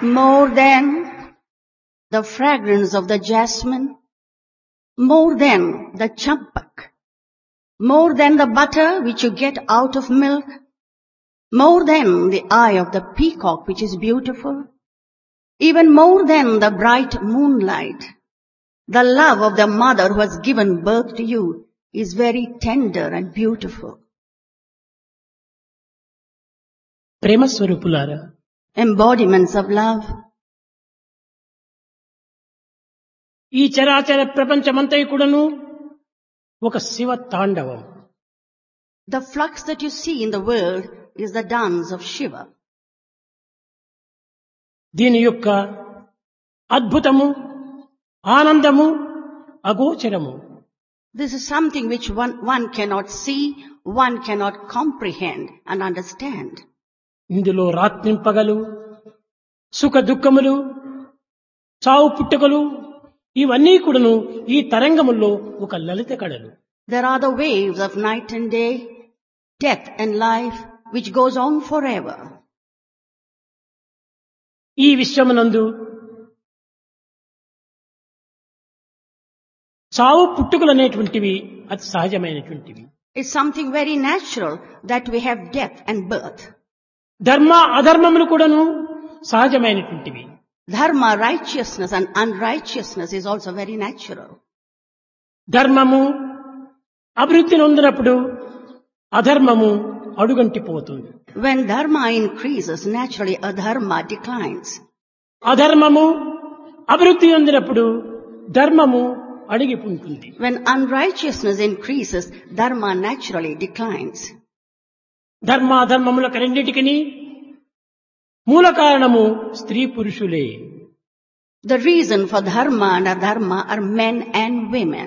more than the fragrance of the jasmine, more than the champak, more than the butter which you get out of milk, more than the eye of the peacock which is beautiful, even more than the bright moonlight, the love of the mother who has given birth to you is very tender and beautiful. ప్రేమ స్వరూపులారా, Embodiments of love. ఈ చరాచర ప్రపంచమంతా కూడాను ఒక శివ తాండవం. The flux that you see in the world is the dance of Shiva. దీని యొక్క అద్భుతము, ఆనందము అగోచరము. This is something which one cannot see, one cannot comprehend and understand. ఇందులో రాత్రింపగలు, సుఖ దుఃఖములు, చావు పుట్టుకలు ఇవన్నీ కూడాను ఈ తరంగముల్లో ఒక లలిత కళలు. There are the waves of night and day, death and life, which goes on forever. ఈ విశ్వమునందు చావు పుట్టుకలు అనేటువంటివి అతి సహజమైనటువంటివి. It's something very natural that we have death and birth. ధర్మ అధర్మములు కూడాను సహజమైనటువంటివి. Dharma, righteousness and unrighteousness is also very natural. ధర్మము అభివృద్ధి నొందినప్పుడు అధర్మము అడుగంటిపోతుంది. When dharma increases, naturally adharma declines. అధర్మము అభివృద్ధి నొందినప్పుడు ధర్మము అడిగిపుంటుంది. When unrighteousness increases, dharma naturally declines. ధర్మాధర్మములకు రెండింటికి మూల కారణము స్త్రీ పురుషులే. The reason for dharma and adharma are men and women.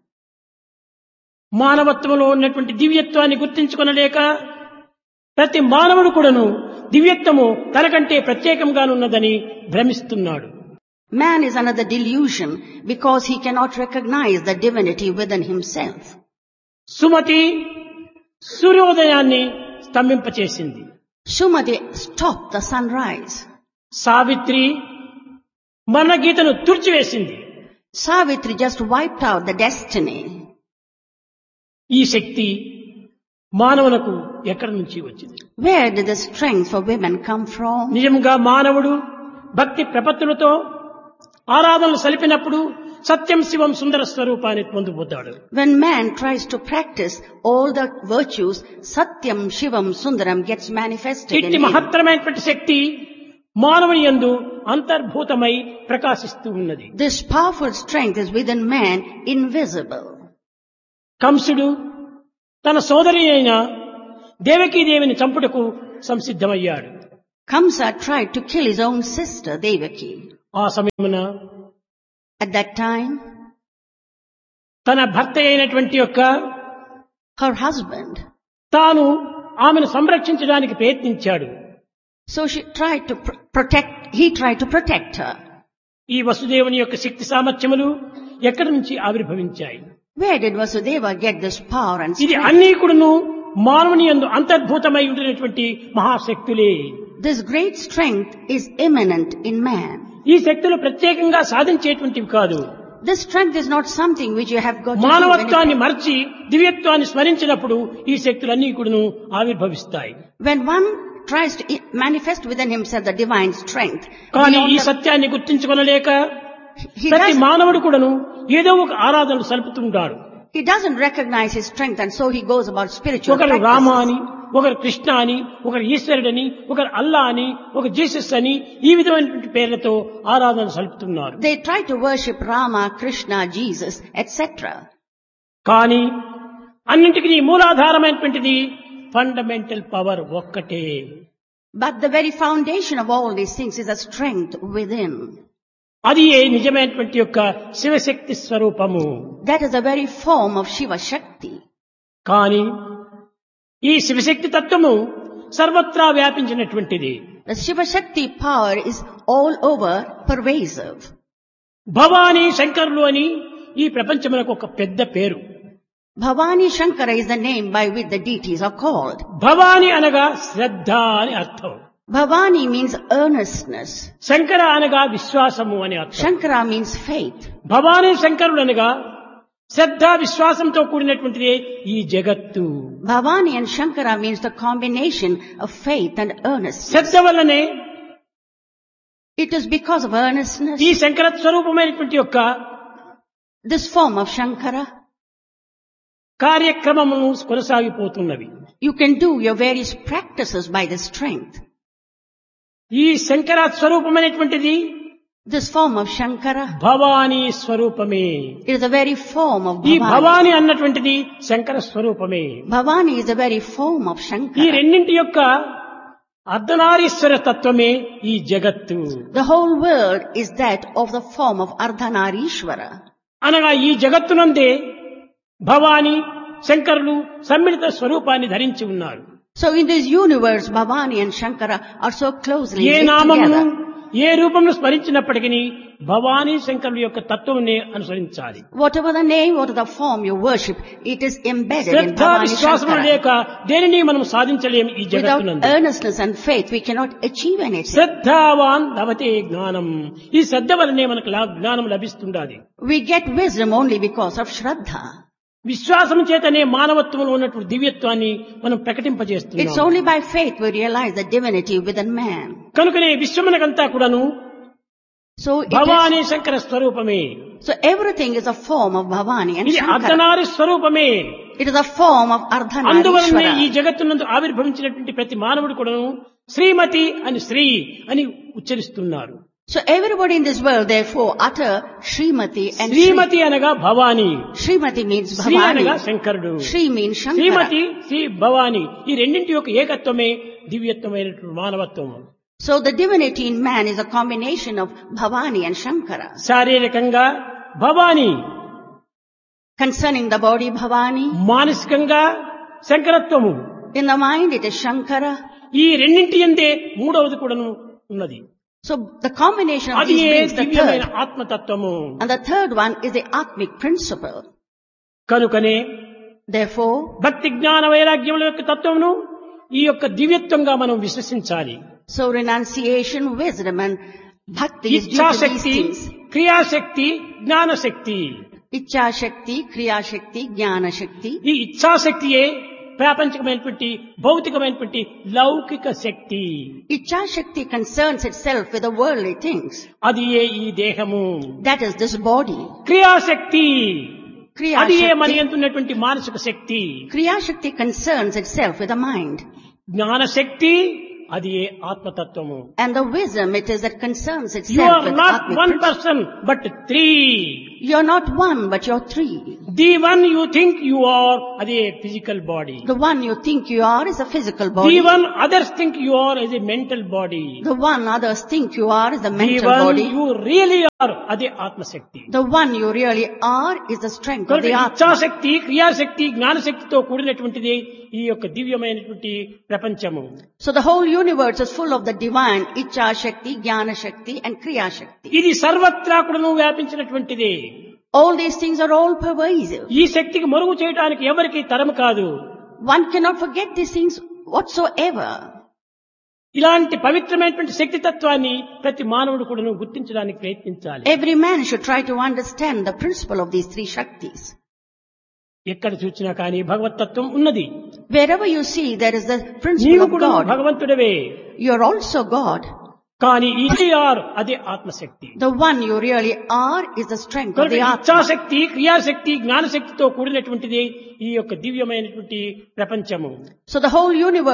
మానవత్వంలో ఉన్నటువంటి దివ్యత్వాన్ని గుర్తించుకొనలేక ప్రతి మానవుడు కూడాను దివ్యత్వము తనకంటే ప్రత్యేకంగానున్నదని భ్రమిస్తున్నాడు. Man is under the delusion because he cannot recognize the divinity within himself. Sumathi సూర్యోదయాన్ని స్తంభింపచేసింది. Sumati stopped the sunrise. Savitri మన గీతను తుడిచివేసింది. Savitri just wiped out the destiny. ఈ శక్తి మానవులకు ఎక్కడి నుంచి వచ్చింది? Where did the strength for women come from? నిజంగా మానవుడు భక్తి ప్రపత్తులతో ఆరాధనలు సలిపినప్పుడు సత్యం శివం సుందర స్వరూపాన్ని పొందుతాడు. When man tries to practice all the virtues, Satyam, Shivam, Sundaram gets manifested in ఇట్టి him. మహత్తరమైనటువంటి శక్తి మానవుని యందు అంతర్భూతమై ప్రకాశిస్తూ ఉన్నది. This powerful strength is within man, invisible. కంసుడు తన సోదరి అయిన దేవకీదేవిని చంపుటకు సంసిద్ధమయ్యాడు. Kamsa tried to kill his own sister, Devaki. ఆ సమయమున At that time, తన భర్త అయినటువంటి యొక్క her husband, తాను ఆమెను సంరక్షించడానికి ప్రయత్నించాడు. so he tried to protect her. ఈ వసుదేవుని యొక్క శక్తి సామర్థ్యములు ఎక్కడి నుంచి ఆవిర్భవించాయి? Where did Vasudeva get this power and ఇది strength? అన్నీ కూడాను మానవుని యందు అంతర్భూతమై ఉండినటువంటి మహాశక్తులే. This great strength is immanent in man. ఈ శక్తులు ప్రత్యేకంగా సాధించేటువంటివి కాదు. This strength is not something which you have got to do. మానవత్వాన్ని మరచి దివ్యత్వాన్ని స్మరించినప్పుడు ఈ శక్తులన్నీ కూడాను ఆవిర్భవిస్తాయి. When one tries to manifest within himself the divine strength, కానీ ఈ సత్యాన్ని గుర్తించుకొనలేక ప్రతి మానవుడు కూడాను ఏదో ఒక ఆరాధనలు సలుపుతుంటాడు. he doesn't recognize his strength and so he goes about spiritual ఒకరు రామ practices. అని, ఒకరు కృష్ణ అని, ఒకరు ఈశ్వరుడని, ఒకరు అల్లా అని, ఒక జీసస్ అని ఈ విధమైనటువంటి పేర్లతో ఆరాధన సలుపుతున్నారు. They try to worship Rama, Krishna, Jesus, etc. కానీ అన్నింటికీ మూలాధారమైనటువంటిది ఫండమెంటల్ పవర్ ఒక్కటే. But the very foundation of all these things is a strength within. అది నిజమైనటువంటి యొక్క శివశక్తి స్వరూపము. That is the very form of Shiva Shakti. కానీ ఈ శివశక్తి తత్వము సర్వత్రా వ్యాపించినటువంటిది. The Shiva Shakti power is all over, pervasive. Bhavani శంకరులు అని ఈ ప్రపంచమునకు ఒక పెద్ద పేరు. Bhavani Shankara is the name by which the deities are called. Bhavani అనగా శ్రద్ధ అని అర్థం. Bhavani means earnestness. శంకర అనగా విశ్వాసము అని అర్థం. Shankara means faith. భవానీ శంకరుడు అనగా శ్రద్ధ విశ్వాసంతో కూడినటువంటిదే ఈ జగత్తు. Bhavani and Shankara means the combination of faith and earnestness. శ్రద్ధ వల్లనే It is because of earnestness, ఈ శంకర స్వరూపమైనటువంటి యొక్క this form of Shankara, కార్యక్రమమును కొనసాగిపోతున్నవి. you can do your various practices by the strength. ఈ Shankara స్వరూపమైనటువంటిది This form of Shankara, Bhavani స్వరూపమే. it is the very form of ఈ Bhavani. Bhavani అన్నటువంటిది శంకర స్వరూపమే. Bhavani is the very form of ఈ Shankara. రెండింటి యొక్క అర్ధనారీశ్వర తత్వమే ఈ జగత్తు. The whole world is that of the form of Ardhanarishvara. అనగా ఈ జగత్తునందే భవానీ శంకరులు సమ్మిళిత స్వరూపాన్ని ధరించి ఉన్నారు. So in this universe, Bhavani and Shankara are so closely A linked నామమును together. ఏ రూపంలో స్మరించినప్పటికీ భవానీ శంకరుల యొక్క తత్వమునే అనుసరించాలి. Whatever the name, whatever the form you worship, it is embedded in Shraddha Bhavani విశ్వాసములు Shankara. లేక దేనిని మనం సాధించలేము ఈ Without జగత్తునందు. earnestness and faith, we cannot achieve anything. శ్రద్ధావాన్ లభతే జ్ఞానం. ఈ శ్రద్ధ వలనే మనకు జ్ఞానం లభిస్తుండాలి. We get wisdom only because of Shraddha. విశ్వాసం చేతనే మానవత్వంలో ఉన్నటువంటి దివ్యత్వాన్ని మనం It's ప్రకటింపజేస్తున్నాం. only by faith we realize the divinity within man. కనుకనే విశ్వమునకంతా కూడాను So భవానీ శంకర స్వరూపమే. everything is a form of Bhavani and ఇది Shankara. అర్ధనారి స్వరూపమే. It is a form of అందువలనే ఈ Ardhanarishvara. జగత్తునందు ఆవిర్భవించినటువంటి ప్రతి మానవుడు కూడాను శ్రీమతి అని శ్రీ అని ఉచ్చరిస్తున్నారు. So everybody in this world therefore utter Srimati and Sri. శ్రీమతి అనగా భవానీ, Srimati means శ్రీ అనగా Bhavani. శంకరుడు. Sri means Shankara. శ్రీమతి శ్రీ భవానీ ఈ రెండింటి యొక్క ఏకత్వమే దివ్యత్వమైనటువంటి మానవత్వం. So the divinity in man is a combination of Bhavani and Shankara. శారీరకంగా Bhavani, Concerning the body, Bhavani. మానసికంగా శంకరత్వము. In the mind, it is Shankara. ఈ రెండింటి యందే మూడవది కూడాను ఉన్నది. So the combination of అది these brings the దివ్యమైన third. ఆత్మతత్వము. And the third one is the Atmic principle. కనుకనే Therefore, భక్తి జ్ఞాన వైరాగ్యముల యొక్క తత్వమును ఈ యొక్క దివ్యత్వంగా మనం విశ్వసించాలి. so renunciation, wisdom and bhakti is due to these ఇచ్ఛాశక్తి, things. క్రియాశక్తి, జ్ఞానశక్తి. Ichha Shakti, Kriya Shakti, Jnana Shakti. ఈ ఇచ్ఛాశక్తియే ప్రాపంచికమైనటువంటి భౌతికమైనటువంటి లౌకిక శక్తి. Ichha Shakti concerns itself with the worldly things. అది ఈ దేహము. That is this body. క్రియాశక్తి Kriya అది మన Shakti, యందున్నటువంటి మానసిక శక్తి. Kriya Shakti concerns itself with the mind. జ్ఞానశక్తి అది ఆత్మతత్వము. And the wisdom, it is that concerns You itself are with not Atmic one principle. person but three. You're not one, but you're three. The one you think you are అది physical body. The one you think you are is a physical The body. one others think you are is a mental body. The one others think you are is the The mental one body. you really are అదే ఆత్మశక్తి. The one you really are is the strength of కనుక the Atma. ఇచ్ఛాశక్తి, క్రియాశక్తి, జ్ఞానశక్తితో కూడినటువంటిది ఈ యొక్క దివ్యమైనటువంటి ప్రపంచము. So the whole universe is full of the divine Ichha Shakti, Jnana Shakti and Kriya Shakti. ఇది సర్వత్రా కూడాను వ్యాపించినటువంటిది. All these things are all pervasive. ఈ శక్తికి మరుగు చేయడానికి ఎవరికి తరము కాదు. One cannot forget these things whatsoever. ఇలాంటి పవిత్రమైనటువంటి శక్తి తత్వాన్ని ప్రతి మానవుడు కూడాను గుర్తించడానికి ప్రయత్నించాలి. Every man should try to understand the principle of these three Shaktis. ఎక్కడ చూసినా కానీ భగవతత్వం ఉన్నది. Wherever you see, there is the principle నీవు of కూడా God. భగవంతుడవే. You are also God. కానీ ఇది అదే ఆత్మశక్తి. The one you really are is the strength of కనుక the Atma. ఇచ్ఛాశక్తి, క్రియాశక్తి, జ్ఞానశక్తితో కూడినటువంటిది ఈ యొక్క దివ్యమైనటువంటి ప్రపంచము. So the whole universe